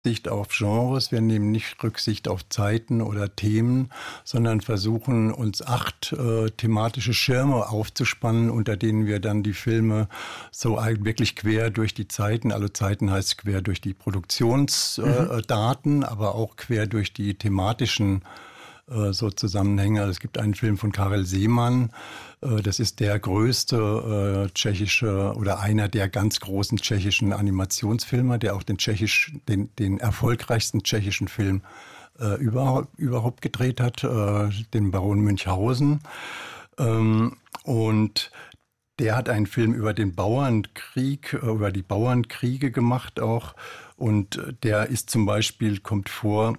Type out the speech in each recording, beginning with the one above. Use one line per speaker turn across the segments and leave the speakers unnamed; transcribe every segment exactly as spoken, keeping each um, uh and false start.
Rücksicht auf Genres, wir nehmen nicht Rücksicht auf Zeiten oder Themen, sondern versuchen uns acht äh, thematische Schirme aufzuspannen, unter denen wir dann die Filme so wirklich quer durch die Zeiten, also Zeiten heißt quer durch die Produktionsdaten, mhm. äh, aber auch quer durch die thematischen äh, so Zusammenhänge. Also es gibt einen Film von Karel Zeman, äh, das ist der größte äh, tschechische oder einer der ganz großen tschechischen Animationsfilmer, der auch den tschechisch, den, den erfolgreichsten tschechischen Film äh, überhaupt, überhaupt gedreht hat, äh, den Baron Münchhausen. Ähm, und der hat einen Film über den Bauernkrieg, über die Bauernkriege gemacht auch. Und der ist zum Beispiel, kommt vor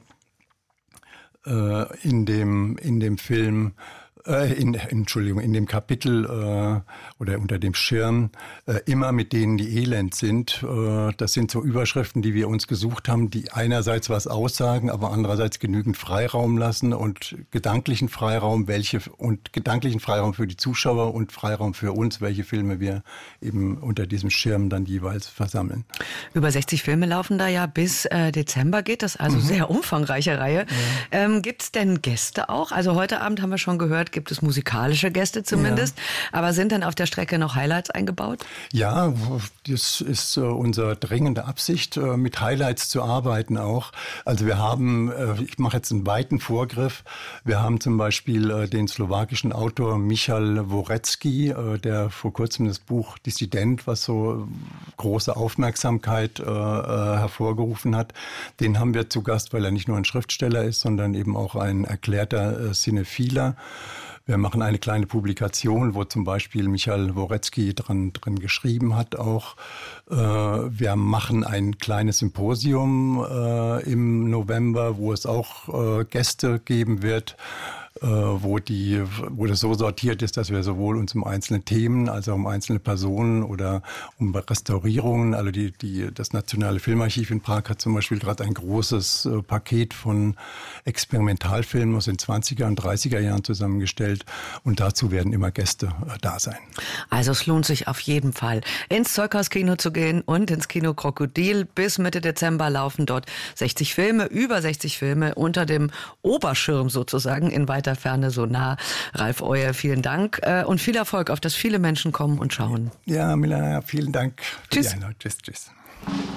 äh, in dem, in dem Film, äh, in, Entschuldigung, in dem Kapitel äh, oder unter dem Schirm, äh, immer mit denen, die elend sind. Äh, das sind so Überschriften, die wir uns gesucht haben, die einerseits was aussagen, aber andererseits genügend Freiraum lassen und gedanklichen Freiraum, welche und gedanklichen Freiraum für die Zuschauer und Freiraum für uns, welche Filme wir eben unter diesem Schirm dann jeweils versammeln.
Über sechzig Filme laufen da ja bis äh, Dezember geht das, also mhm. sehr umfangreiche Reihe. Ja. Ähm, gibt es denn Gäste auch? Also heute Abend haben wir schon gehört, gibt es musikalische Gäste zumindest. Ja. Aber sind denn auf der Strecke noch Highlights eingebaut?
Ja, das ist uh, unsere dringende Absicht, uh, mit Highlights zu arbeiten auch. Also wir haben, uh, ich mache jetzt einen weiten Vorgriff, wir haben zum Beispiel uh, den slowakischen Autor Michal Vorecki, uh, der vor kurzem das Buch Dissident, was so große Aufmerksamkeit uh, uh, hervorgerufen hat, den haben wir zu Gast, weil er nicht nur ein Schriftsteller ist, sondern eben auch ein erklärter uh, Cinephiler. Wir machen eine kleine Publikation, wo zum Beispiel Michal Vorecki dran, dran geschrieben hat auch. Äh, wir machen ein kleines Symposium äh, im November, wo es auch äh, Gäste geben wird, äh, wo, die, wo das so sortiert ist, dass wir sowohl uns um einzelne Themen, als auch um einzelne Personen oder um Restaurierungen, also die, die, das Nationale Filmarchiv in Prag hat zum Beispiel gerade ein großes äh, Paket von Experimentalfilmen aus den zwanziger und dreißiger Jahren zusammengestellt. Und dazu werden immer Gäste äh, da sein.
Also es lohnt sich auf jeden Fall, ins Zeughauskino zu gehen und ins Kino Krokodil. Bis Mitte Dezember laufen dort sechzig Filme, über sechzig Filme unter dem Oberschirm sozusagen in weiter Ferne so nah. Ralf Euer, vielen Dank äh, und viel Erfolg, auf dass viele Menschen kommen und schauen.
Ja, Milena, vielen Dank.
Tschüss.
Tschüss, tschüss.